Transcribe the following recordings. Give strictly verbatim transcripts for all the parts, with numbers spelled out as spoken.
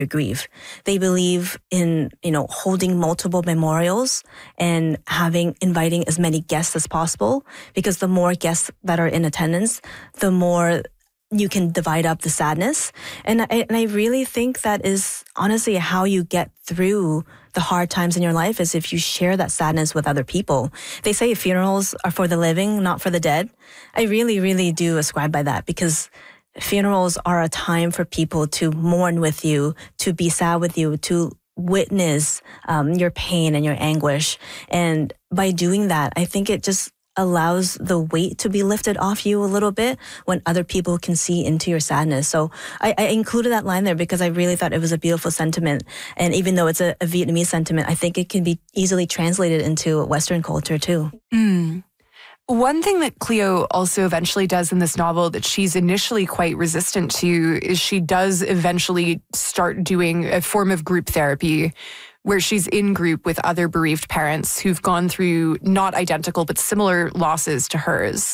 grief. They believe in, you know, holding multiple memorials and having, inviting as many guests as possible, because the more guests that are in attendance, the more you can divide up the sadness. And I, and I really think that is honestly how you get through the hard times in your life, is if you share that sadness with other people. They say funerals are for the living, not for the dead. I really, really do ascribe by that, because funerals are a time for people to mourn with you, to be sad with you, to witness um, your pain and your anguish. And by doing that, I think it just allows the weight to be lifted off you a little bit when other people can see into your sadness. So I, I included that line there because I really thought it was a beautiful sentiment. And even though it's a, a Vietnamese sentiment, I think it can be easily translated into Western culture too. Mm. One thing that Cleo also eventually does in this novel that she's initially quite resistant to is she does eventually start doing a form of group therapy where she's in group with other bereaved parents who've gone through not identical but similar losses to hers.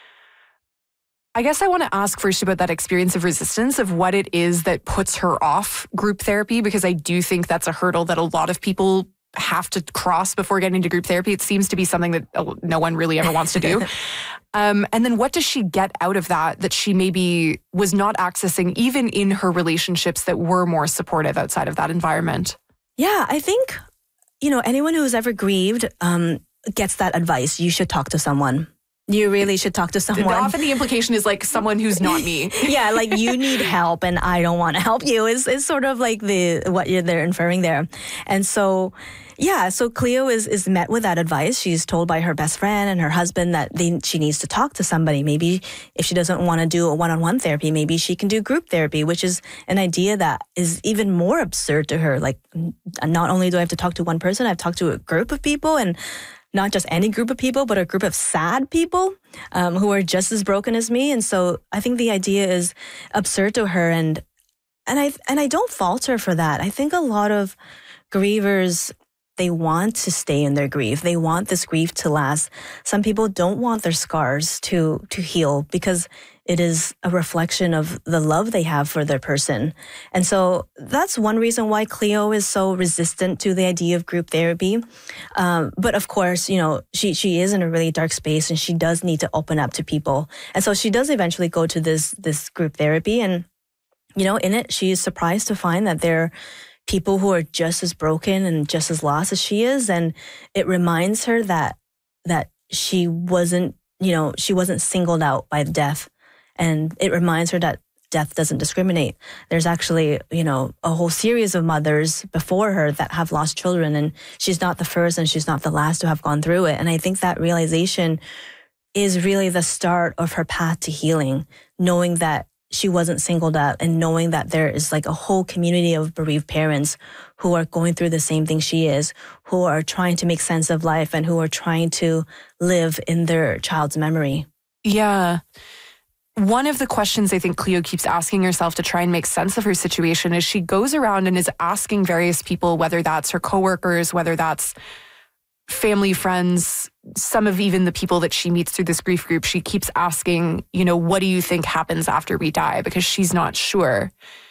I guess I want to ask first about that experience of resistance, of what it is that puts her off group therapy, because I do think that's a hurdle that a lot of people have to cross before getting into group therapy. It seems to be something that no one really ever wants to do. um, and then what does she get out of that that she maybe was not accessing even in her relationships that were more supportive outside of that environment? Yeah, I think, you know, anyone who's ever grieved um, gets that advice. You should talk to someone. You really should talk to someone. Often the implication is like someone who's not me. Yeah, like you need help and I don't want to help you is, is sort of like the what you're they're inferring there. And so, yeah, so Cleo is is met with that advice. She's told by her best friend and her husband that they, she needs to talk to somebody. Maybe if she doesn't want to do a one-on-one therapy, maybe she can do group therapy, which is an idea that is even more absurd to her. Like, not only do I have to talk to one person, I've talked to a group of people, and not just any group of people, but a group of sad people um, who are just as broken as me. And so I think the idea is absurd to her. And and I and I don't fault her for that. I think a lot of grievers, they want to stay in their grief. They want this grief to last. Some people don't want their scars to to heal because it is a reflection of the love they have for their person. And so that's one reason why Cleo is so resistant to the idea of group therapy. Um, but of course, you know, she, she is in a really dark space and she does need to open up to people. And so she does eventually go to this, this group therapy. And, you know, in it, she is surprised to find that there are people who are just as broken and just as lost as she is. And it reminds her that, that she wasn't, you know, she wasn't singled out by death. And it reminds her that death doesn't discriminate. There's actually, you know, a whole series of mothers before her that have lost children, and she's not the first and she's not the last to have gone through it. And I think that realization is really the start of her path to healing, knowing that she wasn't singled out and knowing that there is like a whole community of bereaved parents who are going through the same thing she is, who are trying to make sense of life and who are trying to live in their child's memory. Yeah. One of the questions I think Cleo keeps asking herself to try and make sense of her situation is she goes around and is asking various people, whether that's her coworkers, whether that's family, friends, some of even the people that she meets through this grief group, she keeps asking, you know, what do you think happens after we die? Because she's not sure.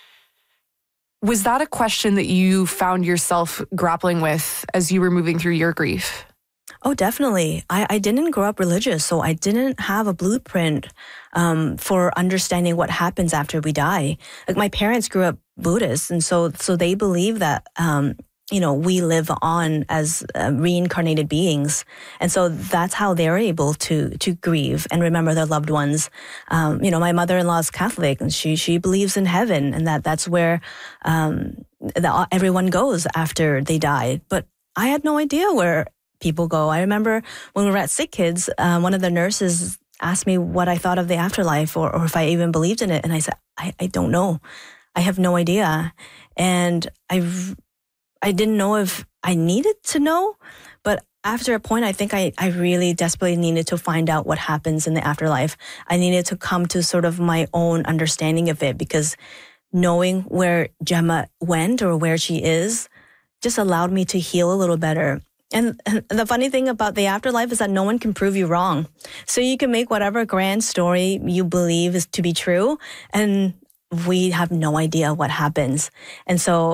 Was that a question that you found yourself grappling with as you were moving through your grief? Oh, definitely. I, I didn't grow up religious, so I didn't have a blueprint um, for understanding what happens after we die. Like my parents grew up Buddhist, and so so they believe that um, you know we live on as uh, reincarnated beings, and so that's how they're able to to grieve and remember their loved ones. Um, you know, my mother-in-law is Catholic, and she she believes in heaven, and that that's where um, that everyone goes after they die. But I had no idea where people go. I remember when we were at Sick Kids, uh, one of the nurses asked me what I thought of the afterlife or, or if I even believed in it. And I said, I, I don't know. I have no idea. And I, I didn't know if I needed to know. But after a point, I think I, I really desperately needed to find out what happens in the afterlife. I needed to come to sort of my own understanding of it, because knowing where Gemma went or where she is just allowed me to heal a little better. And the funny thing about the afterlife is that no one can prove you wrong. So you can make whatever grand story you believe is to be true. And we have no idea what happens. And so